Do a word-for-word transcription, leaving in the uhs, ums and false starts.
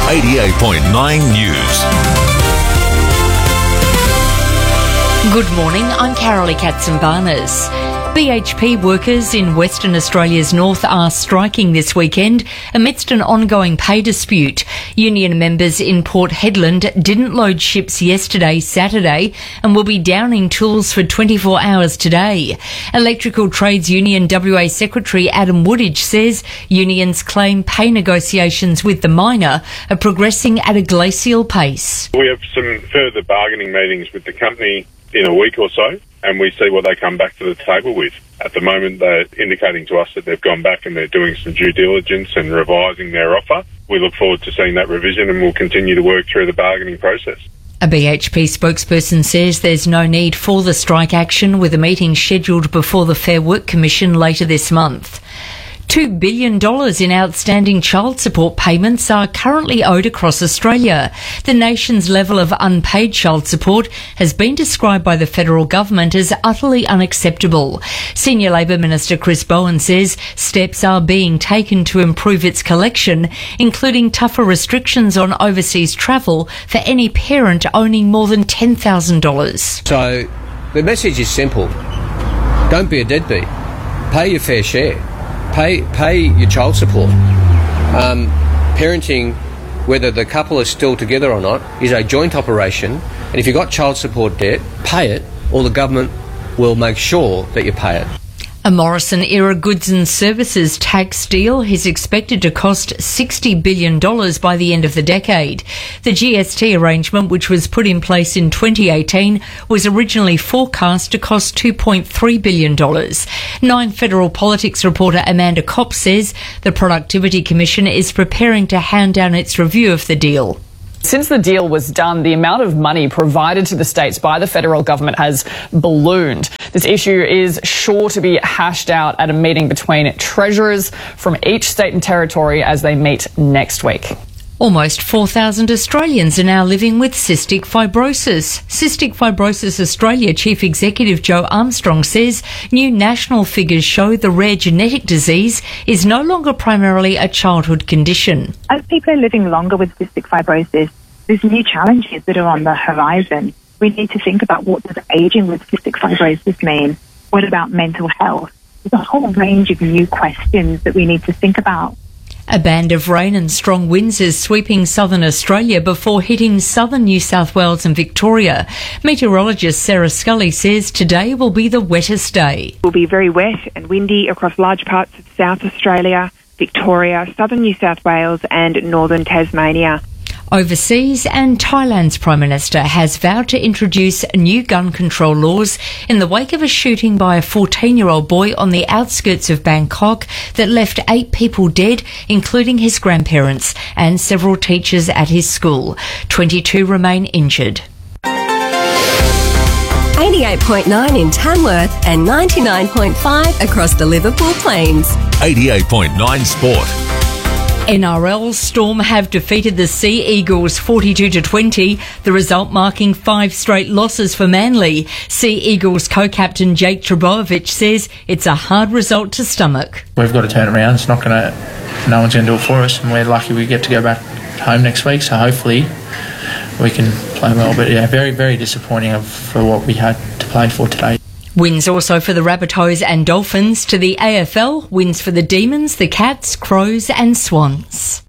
eighty-eight point nine News. Good morning, I'm Carolee Katzenbarnes. B H P workers in Western Australia's north are striking this weekend amidst an ongoing pay dispute. Union members in Port Hedland didn't load ships yesterday, Saturday, and will be downing tools for twenty-four hours today. Electrical Trades Union W A Secretary Adam Woodage says unions claim pay negotiations with the miner are progressing at a glacial pace. We have some further bargaining meetings with the company in a week or so, and we see what they come back to the table with. At the moment, they're indicating to us that they've gone back and they're doing some due diligence and revising their offer. We look forward to seeing that revision, and we'll continue to work through the bargaining process. A B H P spokesperson says there's no need for the strike action, with a meeting scheduled before the Fair Work Commission later this month. Two billion dollars in outstanding child support payments are currently owed across Australia. The nation's level of unpaid child support has been described by the federal government as utterly unacceptable. Senior Labor Minister Chris Bowen says steps are being taken to improve its collection, including tougher restrictions on overseas travel for any parent owning more than ten thousand dollars. So the message is simple. Don't be a deadbeat. Pay your fair share. Pay pay your child support. Um, parenting, whether the couple is still together or not, is a joint operation, and if you've got child support debt, pay it, or the government will make sure that you pay it. A Morrison-era goods and services tax deal is expected to cost sixty billion dollars by the end of the decade. The G S T arrangement, which was put in place in twenty eighteen, was originally forecast to cost two point three billion dollars. Nine Federal Politics reporter Amanda Kopp says the Productivity Commission is preparing to hand down its review of the deal. Since the deal was done, the amount of money provided to the states by the federal government has ballooned. This issue is sure to be hashed out at a meeting between treasurers from each state and territory as they meet next week. Almost four thousand Australians are now living with cystic fibrosis. Cystic Fibrosis Australia Chief Executive Joe Armstrong says new national figures show the rare genetic disease is no longer primarily a childhood condition. As people are living longer with cystic fibrosis, there's new challenges that are on the horizon. We need to think about, what does ageing with cystic fibrosis mean? What about mental health? There's a whole range of new questions that we need to think about. A band of rain and strong winds is sweeping southern Australia before hitting southern New South Wales and Victoria. Meteorologist Sarah Scully says today will be the wettest day. It will be very wet and windy across large parts of South Australia, Victoria, southern New South Wales and northern Tasmania. Overseas, and Thailand's Prime Minister has vowed to introduce new gun control laws in the wake of a shooting by a fourteen-year-old boy on the outskirts of Bangkok that left eight people dead, including his grandparents and several teachers at his school. twenty-two remain injured. eighty-eight point nine in Tamworth and ninety-nine point five across the Liverpool Plains. eighty-eight point nine Sport. N R L Storm have defeated the Sea Eagles forty-two to twenty, the result marking five straight losses for Manly. Sea Eagles co-captain Jake Trbojevic says it's a hard result to stomach. We've got to turn it around. It's not going to, no one's going to do it for us, and we're lucky we get to go back home next week, so hopefully we can play well. But yeah, very, very disappointing for what we had to play for today. Wins also for the Rabbitohs and Dolphins. To the A F L, wins for the Demons, the Cats, Crows and Swans.